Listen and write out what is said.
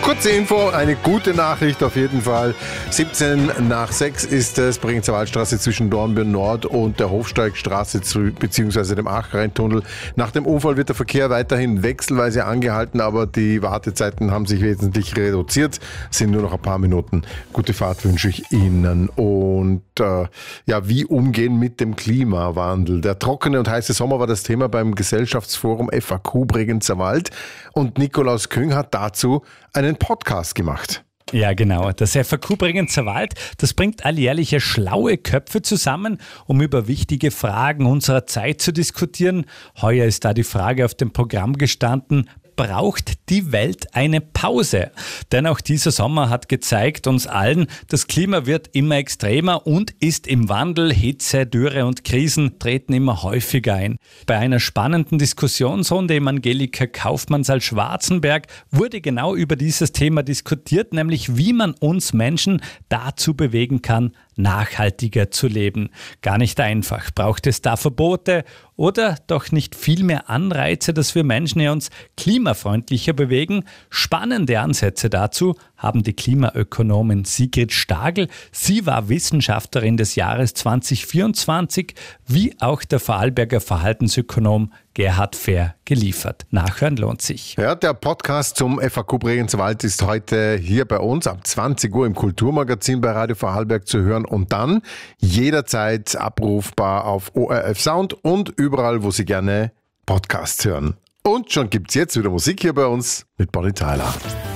Kurze Info, eine gute Nachricht auf jeden Fall. 7:17 ist es, Bregenzer Waldstraße zwischen Dornbirn Nord und der Hofsteigstraße bzw. dem Achreintunnel. Nach dem Unfall wird der Verkehr weiterhin wechselweise angehalten, aber die Wartezeiten haben sich wesentlich reduziert, sind nur noch ein paar Minuten. Gute Fahrt wünsche ich Ihnen. Und wie umgehen mit dem Klimawandel? Der trockene und heiße Sommer war das Thema beim Gesellschaftsforum FAQ Bregenzer Wald und Nikolaus Küng hat dazu einen Podcast gemacht. Ja, genau. Das FAQ Bregenzer Wald, das bringt alljährliche schlaue Köpfe zusammen, um über wichtige Fragen unserer Zeit zu diskutieren. Heuer ist da die Frage auf dem Programm gestanden: Braucht die Welt eine Pause? Denn auch dieser Sommer hat gezeigt uns allen, das Klima wird immer extremer und ist im Wandel. Hitze, Dürre und Krisen treten immer häufiger ein. Bei einer spannenden Diskussionsrunde im Angelika Kaufmannssaal Schwarzenberg wurde genau über dieses Thema diskutiert, nämlich wie man uns Menschen dazu bewegen kann, nachhaltiger zu leben. Gar nicht einfach. Braucht es da Verbote oder doch nicht viel mehr Anreize, dass wir Menschen uns klimafreundlicher bewegen? Spannende Ansätze dazu haben die Klimaökonomin Sigrid Stagl. Sie war Wissenschaftlerin des Jahres 2024, wie auch der Vorarlberger Verhaltensökonom Gerhard Fehr geliefert. Nachhören lohnt sich. Ja, der Podcast zum FAQ Bregenzer Wald ist heute hier bei uns ab 20 Uhr im Kulturmagazin bei Radio Vorarlberg zu hören und dann jederzeit abrufbar auf ORF Sound und überall, wo Sie gerne Podcasts hören. Und schon gibt's jetzt wieder Musik hier bei uns mit Bonnie Tyler.